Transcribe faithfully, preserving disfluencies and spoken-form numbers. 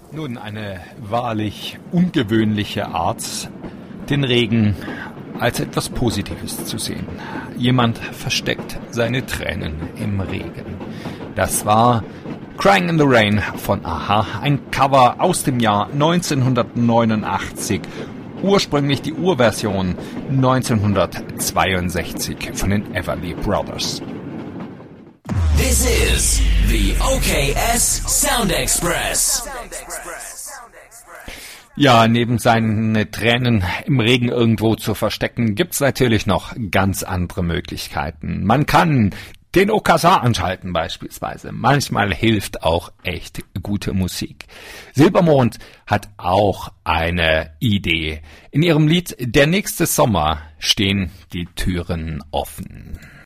Nun, eine wahrlich ungewöhnliche Art, den Regen als etwas Positives zu sehen. Jemand versteckt seine Tränen im Regen. Das war Crying in the Rain von a-ha, ein Cover aus dem Jahr neunzehnhundertneunundachtzig. Ursprünglich die Urversion neunzehnhundertzweiundsechzig von den Everly Brothers. This is the O K S Sound Express. Ja, neben seinen Tränen im Regen irgendwo zu verstecken, gibt's natürlich noch ganz andere Möglichkeiten. Man kann den Okazar anschalten beispielsweise. Manchmal hilft auch echt gute Musik. Silbermond hat auch eine Idee. In ihrem Lied Der nächste Sommer stehen die Türen offen.